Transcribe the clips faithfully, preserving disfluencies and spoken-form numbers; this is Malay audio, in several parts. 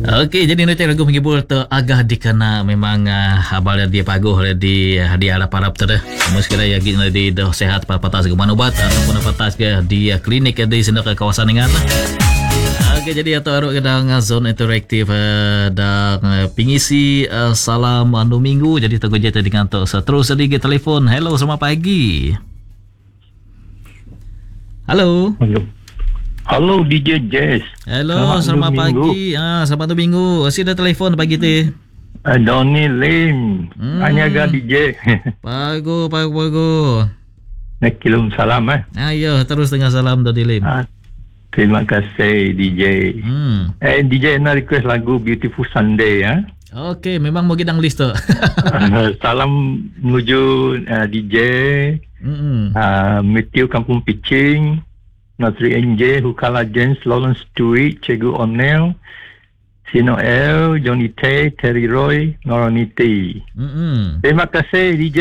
Okey, jadi nanti lagu menghibur tu agak dikena memang uh, abal dia paguh di uh, di harap-harap tu dah. Meskipun ya gini di dah sehat patas ke mana ubat ataupun patas ke di uh, klinik di sini ke kawasan dengan. Okey, jadi atau aruk kedang zone interaktif uh, dan uh, pengisi uh, salam anu minggu. Jadi tunggu je dengan tu seterus sedikit telefon. Hello, selamat pagi. Halo. Halo. Halo D J Jazz. Hello, selamat, selamat pagi. Ah, selamat minggu. Asyik dah telefon pagi tu. Uh, Donny Lim. Hmm. Hanya agak D J. Pago, pago, pago. Nak kirim salam eh. Ah, ya, terus dengan salam Donny Lim. Ah, terima kasih D J. Hmm. Eh, D J nak request lagu Beautiful Sunday ya. Okey, memang mau kita list tu. uh, salam menuju uh, D J. Hmm. Uh, Matthew Kampung Pitching. Natri N J, Hukala James, Lawrence Stewart, Cikgu O'Neill, Sino L, Johnny Tay, Terry Roy, Noroniti. Mm-hmm. Terima kasih D J.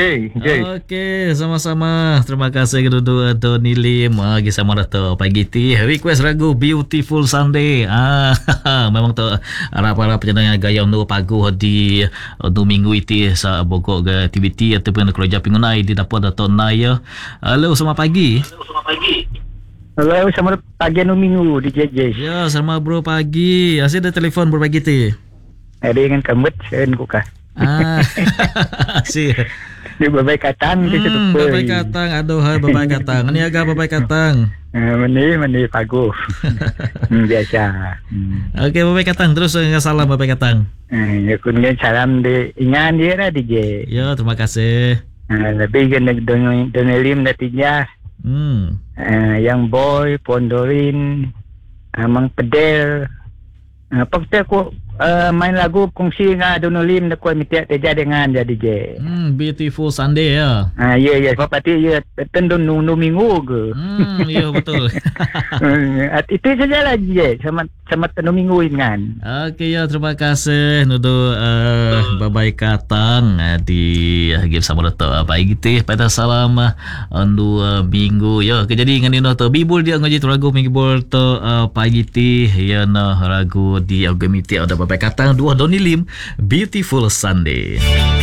Okey, sama-sama. Terima kasih kedua Donny Lim. Ah, kisah mana tu pagi ti. Request lagu Beautiful Sunday. Ah, memang tu harap-harap penjenang gaya untuk pagu di untuk minggu itu sa bokok ke aktiviti ataupun kerja pingunai di dapat atau naya. Halo, selamat pagi. Halo, selamat pagi. Halo, selamat pagi anu minggu D J Jazz. Ya, selamat bro pagi. Asyik ada telefon bro pagi tu. Ada dengan kamut, saya nak buka. Ah, asyik. Dia babai katang, dia hmm, babai katang, aduh hai babai katang. Ini agak babai katang. Uh, mani, mani pagu. hmm, biasa. Hmm. Okey, babai katang. Terus dengan salam babai katang. Uh, ya, kunjung salam di ingat dia lah D J. Ya, terima kasih. Uh, lebih kena donelim datanya. Hmm. Uh, yang boy Pondorin uh, Mang Pedel uh, pagta ko uh, main lagu kongsi nga Donolim na ko mitiak teja dengan jadi D J. Hmm, Beautiful Sunday ya. Ah uh, ya ya papati ya tendon nu nu minggu ke. Hmm, ya betul. uh, itu sajalah D J sama sama tenu minggu kan. Okey ya, terima kasih nudo uh, babai katang uh, di uh, game sama dato apa uh, gitu pada salam uh, andu uh, minggu ya. Okay, jadi dengan ini tu bibul dia ngaji ragu minggu tu uh, pagi ti ya na ragu di agamiti ada babai katang dua Donny Lim Beautiful Sunday.